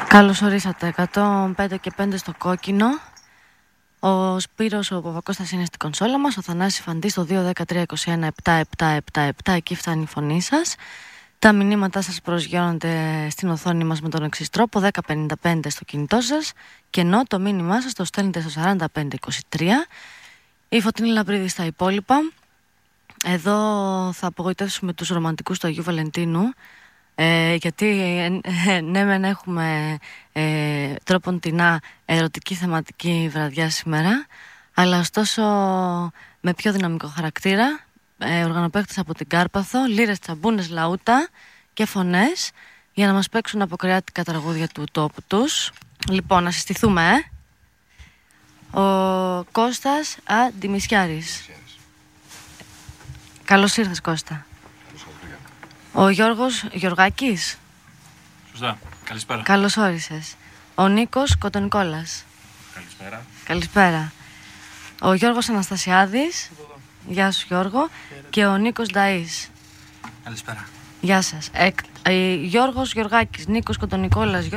Καλώς ορίσατε. 105 και 5 στο κόκκινο. Ο Σπύρος ο Παπακώστας είναι στην κονσόλα μας. Ο Θανάσης Φαντής στο 2-13-21-7-7-7-7. Εκεί φτάνει η φωνή σας. Τα μηνύματά σας προσγειώνονται στην οθόνη μας με τον εξής τρόπο: 1055 στο κινητό σας. Και ενώ το μήνυμά σας το στέλνετε στο 4523. Η Φωτεινή Λαμπρίδη στα υπόλοιπα. Εδώ θα απογοητεύσουμε τους ρομαντικούς του Αγίου Βαλεντίνου. Γιατί ναι μεν έχουμε τρόποντινά ερωτική θεματική βραδιά σήμερα, αλλά ωστόσο με πιο δυναμικό χαρακτήρα, οργανοπαίκτες από την Κάρπαθο, λύρες, τσαμπούνες, λαούτα και φωνές για να μας παίξουν αποκριάτικα τραγούδια του τόπου τους. Λοιπόν, να συστηθούμε. Ο Κώστας Αντιμισιάρης. Καλώς ήρθες, Κώστα. Ο Γιώργος Γεωργάκης. Σωστά. Καλησπέρα. Καλώς όρισες. Ο Νίκος Κοτονικόλας. Καλησπέρα. Καλησπέρα. Ο Γιώργος Αναστασιάδης. Γεια σου, Γιώργο. Και ο Νίκος Νταΐς. Καλησπέρα. Γεια σας. Γιώργος Γεωργάκης, Νίκος Κοτονικόλας.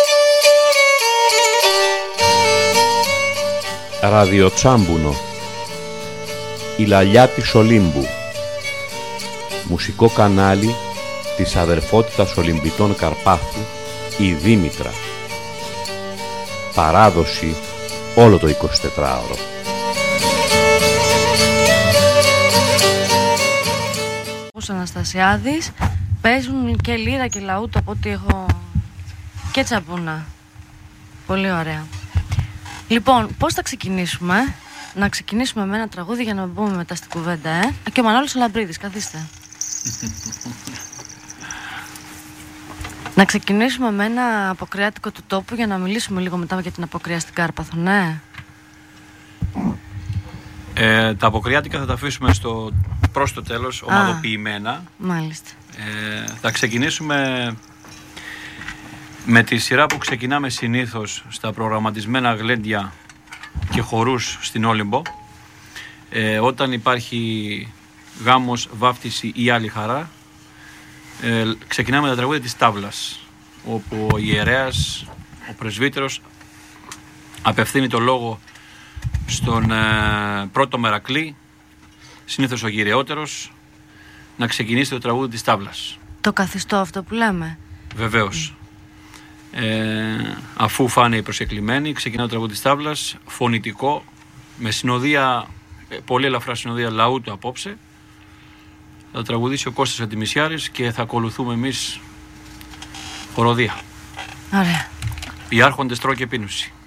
Ραδιοτσάμπουνο. Η λαλιά της Ολύμπου. Μουσικό κανάλι της αδερφότητας Ολυμπητών Καρπάθου, η Δήμητρα. Παράδοση όλο το 24ωρο. Ο Αναστασιάδης παίζουν και λύρα και λαούτο, από ό,τι έχω, και τσαμπούνα. Πολύ ωραία. Λοιπόν, πώς θα ξεκινήσουμε? Να ξεκινήσουμε με ένα τραγούδι για να μπούμε μετά στην κουβέντα, Και ο Μανώλης ο Λαμπρίδης, καθίστε. Να ξεκινήσουμε με ένα αποκριάτικο του τόπου για να μιλήσουμε λίγο μετά για την αποκριά στην Κάρπαθο, ναι. Τα αποκριάτικα θα τα αφήσουμε προς το τέλος, ομαδοποιημένα. Μάλιστα. Θα ξεκινήσουμε με τη σειρά που ξεκινάμε συνήθως στα προγραμματισμένα γλέντια και χορούς στην Όλυμπο. Όταν υπάρχει γάμος, βάφτιση ή άλλη χαρά, ξεκινάμε τα τραγούδια της τάβλας, όπου ο ιερέας, ο πρεσβύτερος, απευθύνει το λόγο στον πρώτο μερακλή, συνήθως ο γυρεότερος, να ξεκινήσει το τραγούδι της τάβλας. Το καθιστό αυτό που λέμε. Βεβαίως. Αφού φάνε οι προσκεκλημένοι, ξεκινά το τραγούδι της τάβλας, φωνητικό, με συνοδεία, πολύ ελαφρά συνοδεία λαού του απόψε. Θα τραγουδήσει ο Κώστας Αντιμισιάρης και θα ακολουθούμε εμείς χοροδία. Ωραία. Οι άρχοντες τρώω και πίνουση.